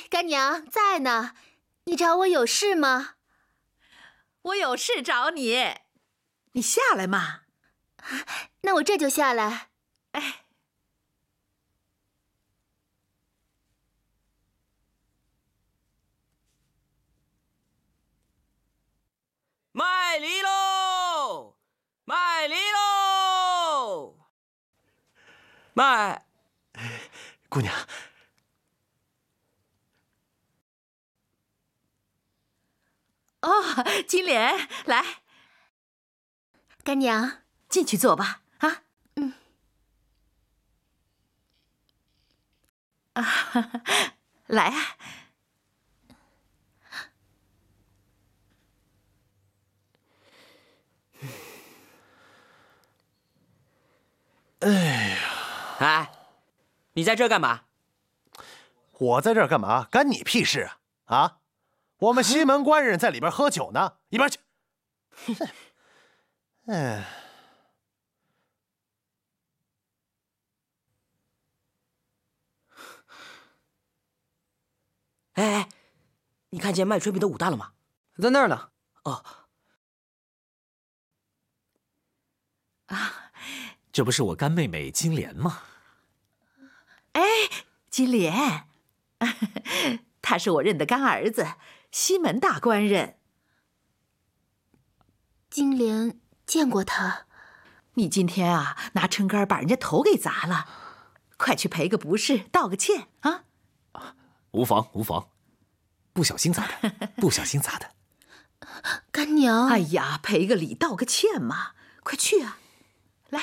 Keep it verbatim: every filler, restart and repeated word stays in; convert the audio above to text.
干娘在呢，你找我有事吗？ 我有事找你，你下来嘛。 那我这就下来。 哎， 卖梨喽！卖梨喽！卖， 姑娘。 哦，金莲，来， 干娘， 进去坐吧。啊， 嗯。 啊，来啊。 哎呀， 哎，你在这干嘛？ 我在这儿干嘛？干你屁事啊！啊，我们西门官人在里边喝酒呢，一边去。哎， 哎哎，你看见卖炊饼的武大了吗？ 在那儿呢。 哦， 啊， 这不是我干妹妹金莲吗？ 哎，金莲，他是我认的干儿子，西门大官人。 金莲见过他。 你今天啊，拿撑杆把人家头给砸了，快去赔个不是，道个歉啊！ 无妨无妨，不小心砸的，不小心砸的。 干娘， 哎呀，赔个礼，道个歉嘛，快去啊！